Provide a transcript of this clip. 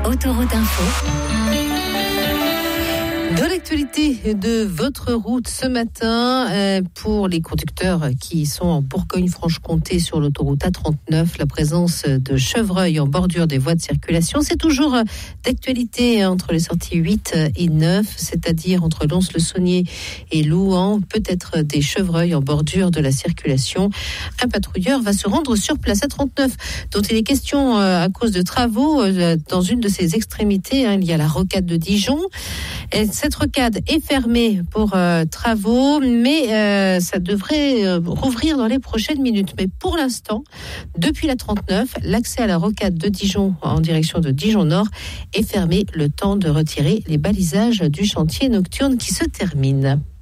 Autoroute Info. Dans l'actualité de votre route ce matin, pour les conducteurs qui sont en Bourgogne-Franche-Comté sur l'autoroute A39, la présence de chevreuils en bordure des voies de circulation, c'est toujours d'actualité entre les sorties 8 et 9, c'est-à-dire entre Lons-le-Saunier et Louhans, peut-être des chevreuils en bordure de la circulation. Un patrouilleur va se rendre sur place A39, dont il est question à cause de travaux dans une de ses extrémités. Il y a la rocade de Dijon. Et cette rocade est fermée pour travaux, mais ça devrait rouvrir dans les prochaines minutes. Mais pour l'instant, depuis la 39, l'accès à la rocade de Dijon en direction de Dijon-Nord est fermé le temps de retirer les balisages du chantier nocturne qui se termine.